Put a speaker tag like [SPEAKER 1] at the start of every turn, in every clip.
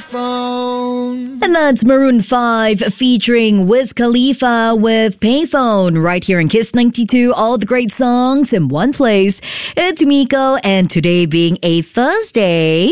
[SPEAKER 1] iPhone.
[SPEAKER 2] And that's Maroon 5 featuring Wiz Khalifa with Payphone right here in Kiss 92. All the great songs in one place. It's Miko, and today being a Thursday,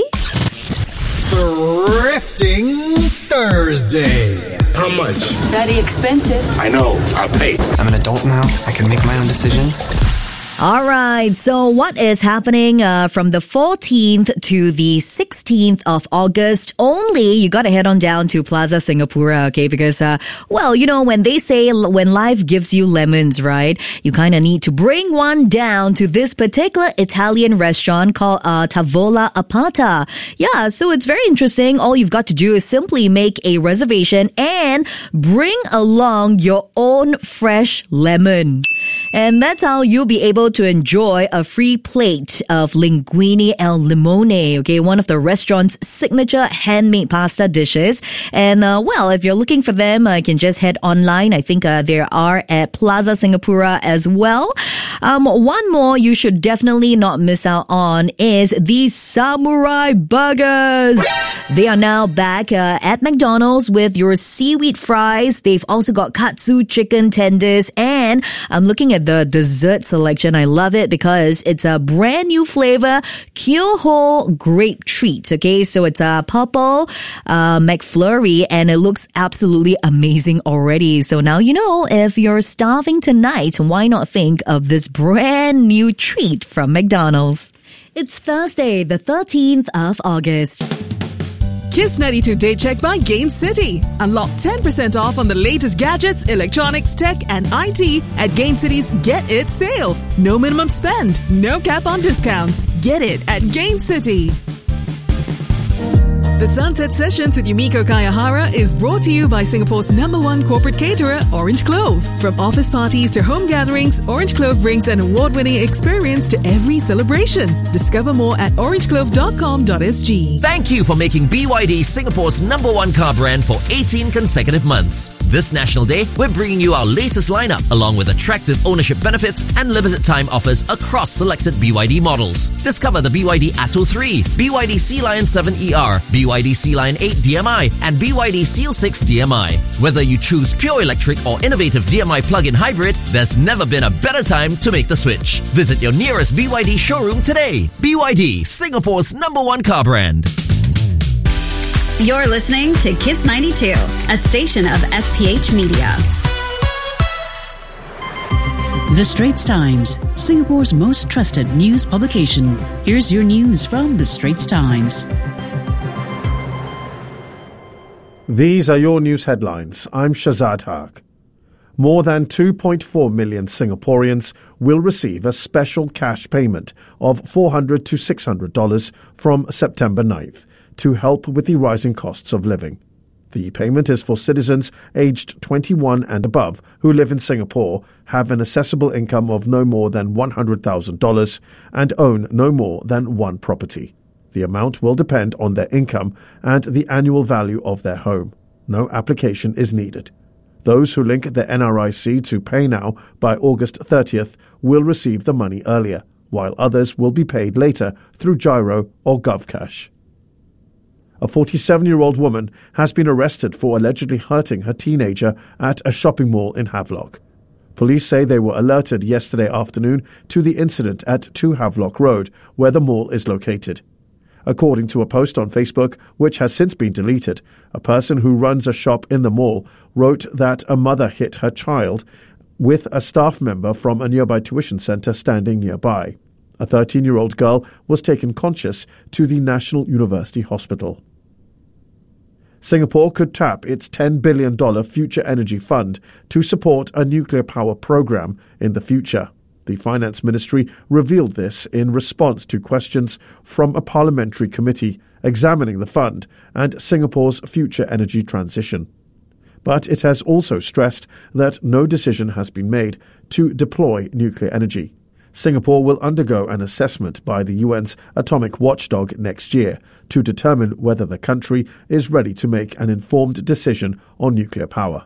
[SPEAKER 1] Thrifting Thursday.
[SPEAKER 3] How much?
[SPEAKER 4] It's very expensive.
[SPEAKER 3] I know. I'll pay.
[SPEAKER 5] I'm an adult now. I can make my own decisions.
[SPEAKER 2] All right, so what is happening from the 14th to the 16th of August? Only you got to head on down to Plaza Singapura, okay? Because, well, you know, when they say when life gives you lemons, right? You kind of need to bring one down to this particular Italian restaurant called Tavola Apata. Yeah, so it's very interesting. All you've got to do is simply make a reservation and bring along your own fresh lemon. And that's how you'll be able to enjoy a free plate of linguine al limone, okay, one of the restaurant's signature handmade pasta dishes. And, well, if you're looking for them, you can just head online. I think they are at Plaza Singapura as well. One more you should definitely not miss out on is the Samurai Burgers. They are now back at McDonald's with your seaweed fries. They've also got katsu chicken tenders, and I'm looking at the dessert selection. I love it because it's a brand new flavor, Kyoho grape treat. Okay, so it's a purple McFlurry, and it looks absolutely amazing already. So now you know, if you're starving tonight, why not think of this brand new treat from McDonald's? It's Thursday, the 13th of August.
[SPEAKER 6] Kiss 92 Day Check by Gain City. Unlock 10% off on the latest gadgets, electronics, tech, and IT at Gain City's Get It sale. No minimum spend, no cap on discounts. Get it at Gain City. The Sunset Sessions with Yumiko Kayahara is brought to you by Singapore's #1 corporate caterer, Orange Clove. From office parties to home gatherings, Orange Clove brings an award-winning experience to every celebration. Discover more at orangeclove.com.sg.
[SPEAKER 7] Thank you for making BYD Singapore's #1 car brand for 18 consecutive months. This National Day, we're bringing you our latest lineup along with attractive ownership benefits and limited time offers across selected BYD models. Discover the BYD Atto 3, BYD Sea Lion 7ER, BYD Sea Lion 8 DMI, and BYD Seal 6 DMI. Whether you choose pure electric or innovative DMI plug-in hybrid, there's never been a better time to make the switch. Visit your nearest BYD showroom today. BYD, Singapore's #1 car brand.
[SPEAKER 8] You're listening to Kiss 92, a station of SPH Media.
[SPEAKER 9] The Straits Times, Singapore's most trusted news publication. Here's your news from The Straits Times.
[SPEAKER 10] These are your news headlines. I'm Shazad Haq. More than 2.4 million Singaporeans will receive a special cash payment of $400 to $600 from September 9th to help with the rising costs of living. The payment is for citizens aged 21 and above who live in Singapore, have an assessable income of no more than $100,000 and own no more than one property. The amount will depend on their income and the annual value of their home. No application is needed. Those who link their NRIC to Pay Now by August 30th will receive the money earlier, while others will be paid later through Giro or GovCash. A 47-year-old woman has been arrested for allegedly hurting her teenager at a shopping mall in Havelock. Police say they were alerted yesterday afternoon to the incident at 2 Havelock Road, where the mall is located. According to a post on Facebook, which has since been deleted, a person who runs a shop in the mall wrote that a mother hit her child with a staff member from a nearby tuition centre standing nearby. A 13-year-old girl was taken conscious to the National University Hospital. Singapore could tap its $10 billion Future Energy Fund to support a nuclear power program in the future. The Finance Ministry revealed this in response to questions from a parliamentary committee examining the fund and Singapore's future energy transition. But it has also stressed that no decision has been made to deploy nuclear energy. Singapore will undergo an assessment by the UN's atomic watchdog next year to determine whether the country is ready to make an informed decision on nuclear power.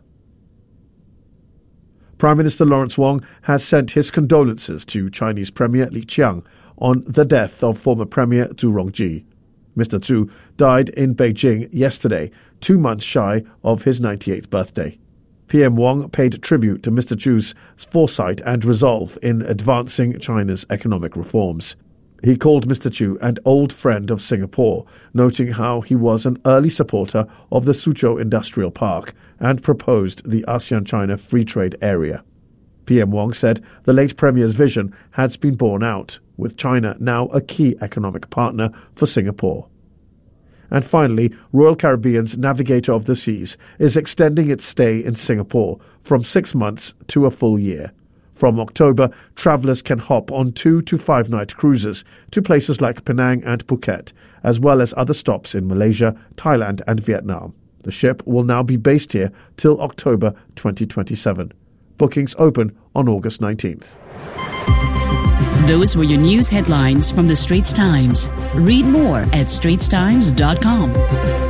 [SPEAKER 10] Prime Minister Lawrence Wong has sent his condolences to Chinese Premier Li Qiang on the death of former Premier Zhu Rongji. Mr. Zhu died in Beijing yesterday, 2 months shy of his 98th birthday. PM Wang paid tribute to Mr. Zhu's foresight and resolve in advancing China's economic reforms. He called Mr. Zhu an old friend of Singapore, noting how he was an early supporter of the Suzhou Industrial Park and proposed the ASEAN-China Free Trade Area. PM Wang said the late Premier's vision has been borne out, with China now a key economic partner for Singapore. And finally, Royal Caribbean's Navigator of the Seas is extending its stay in Singapore from 6 months to a full year. From October, travellers can hop on 2 to 5 night cruises to places like Penang and Phuket, as well as other stops in Malaysia, Thailand and Vietnam. The ship will now be based here till October 2027. Bookings open on August 19th.
[SPEAKER 9] Those were your news headlines from the Straits Times. Read more at straitstimes.com.